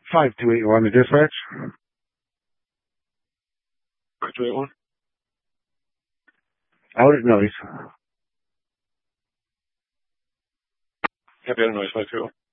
5281 to dispatch. 5281. Out at noise. Happy out of noise, 52.